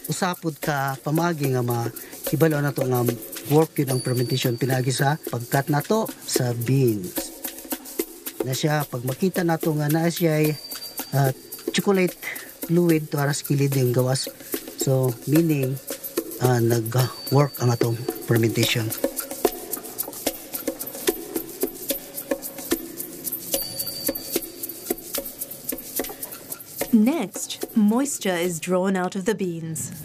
usapod ka pamagi nga mahibalo na to nga work yun ang fermentation pinagi sa pagkat nato sa beans na siya pag makita nato nga na siya ay chocolate fluid to aras kilid yung gawas, so meaning nag-work ang atong fermentation. Next, moisture is drawn out of the beans.